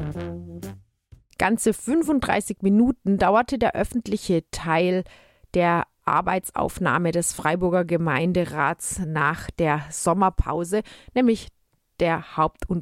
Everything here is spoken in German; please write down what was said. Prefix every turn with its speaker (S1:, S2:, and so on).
S1: Ganze 35 Minuten dauerte der öffentliche Teil der Arbeitsaufnahme des Freiburger Gemeinderats nach der Sommerpause, nämlich der Haupt- und